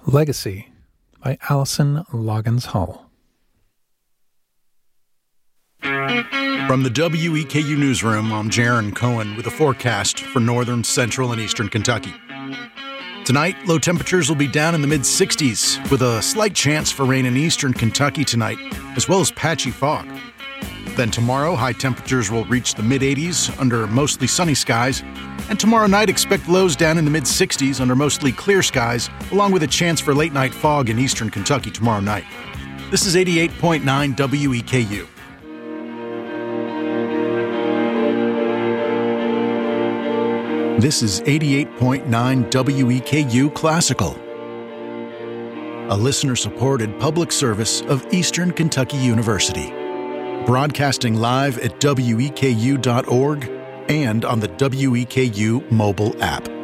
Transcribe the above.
Legacy by Allison Loggins Hull. From the WEKU Newsroom, I'm Jaron Cohen with a forecast for northern, central, and eastern Kentucky. Tonight, low temperatures will be down in the mid-60s, with a slight chance for rain in eastern Kentucky tonight, as well as patchy fog. Then tomorrow, high temperatures will reach the mid-80s under mostly sunny skies, and tomorrow night expect lows down in the mid-60s under mostly clear skies, along with a chance for late-night fog in eastern Kentucky tomorrow night. This is 88.9 WEKU. This is 88.9 WEKU Classical, a listener-supported public service of Eastern Kentucky University, broadcasting live at weku.org and on the WEKU mobile app.